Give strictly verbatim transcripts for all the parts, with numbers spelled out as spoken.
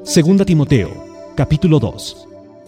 Segunda Timoteo, capítulo dos.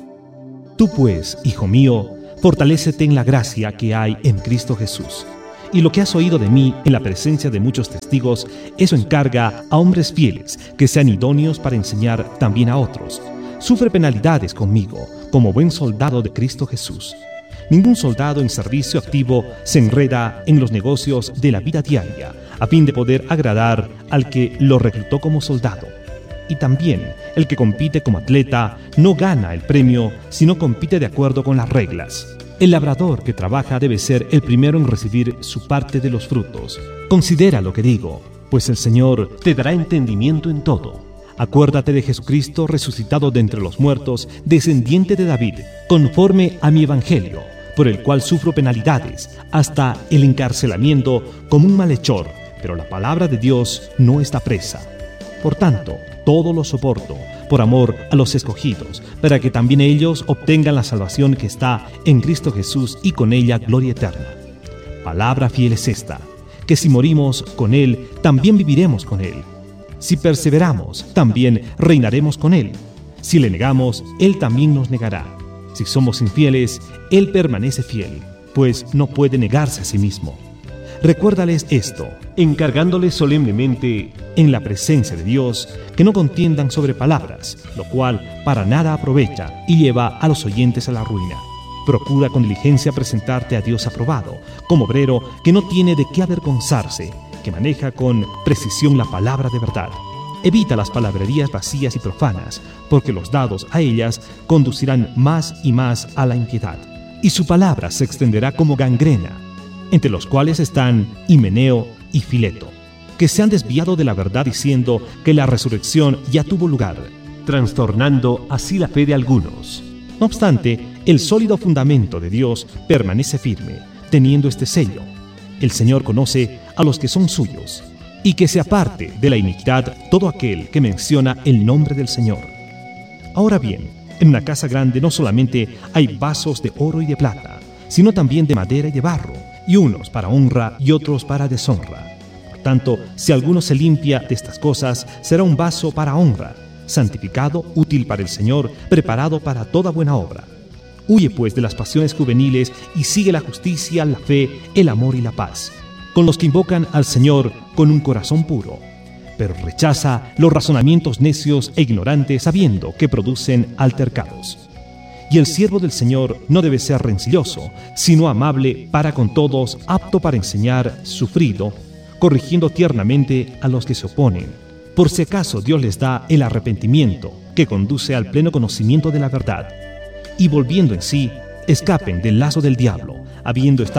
Tú pues, hijo mío, fortalécete en la gracia que hay en Cristo Jesús. Y lo que has oído de mí en la presencia de muchos testigos, eso encarga a hombres fieles que sean idóneos para enseñar también a otros. Sufre penalidades conmigo, como buen soldado de Cristo Jesús. Ningún soldado en servicio activo se enreda en los negocios de la vida diaria, a fin de poder agradar al que lo reclutó como soldado. Y también el que compite como atleta no gana el premio si no compite de acuerdo con las reglas. El labrador que trabaja debe ser el primero en recibir su parte de los frutos. Considera lo que digo, pues el Señor te dará entendimiento en todo. Acuérdate de Jesucristo resucitado de entre los muertos, descendiente de David, conforme a mi evangelio, por el cual sufro penalidades, hasta el encarcelamiento como un malhechor, pero la palabra de Dios no está presa. Por tanto, todo lo soporto, por amor a los escogidos, para que también ellos obtengan la salvación que está en Cristo Jesús y con ella gloria eterna. Palabra fiel es esta, que si morimos con Él, también viviremos con Él. Si perseveramos, también reinaremos con Él. Si le negamos, Él también nos negará. Si somos infieles, Él permanece fiel, pues no puede negarse a sí mismo. Recuérdales esto, encargándoles solemnemente en la presencia de Dios que no contiendan sobre palabras, lo cual para nada aprovecha y lleva a los oyentes a la ruina. Procura con diligencia presentarte a Dios aprobado, como obrero que no tiene de qué avergonzarse, que maneja con precisión la palabra de verdad. Evita las palabrerías vacías y profanas, porque los dados a ellas conducirán más y más a la impiedad, y su palabra se extenderá como gangrena, entre los cuales están Himeneo y Fileto, que se han desviado de la verdad diciendo que la resurrección ya tuvo lugar, trastornando así la fe de algunos. No obstante, el sólido fundamento de Dios permanece firme, teniendo este sello: el Señor conoce a los que son suyos, y que se aparte de la iniquidad todo aquel que menciona el nombre del Señor. Ahora bien, en una casa grande no solamente hay vasos de oro y de plata, sino también de madera y de barro, y unos para honra y otros para deshonra. Por tanto, si alguno se limpia de estas cosas, será un vaso para honra, santificado, útil para el Señor, preparado para toda buena obra. Huye pues de las pasiones juveniles y sigue la justicia, la fe, el amor y la paz, con los que invocan al Señor con un corazón puro. Pero rechaza los razonamientos necios e ignorantes, sabiendo que producen altercados. Y el siervo del Señor no debe ser rencilloso, sino amable para con todos, apto para enseñar, sufrido, corrigiendo tiernamente a los que se oponen, por si acaso Dios les da el arrepentimiento que conduce al pleno conocimiento de la verdad, y volviendo en sí, escapen del lazo del diablo, habiendo estado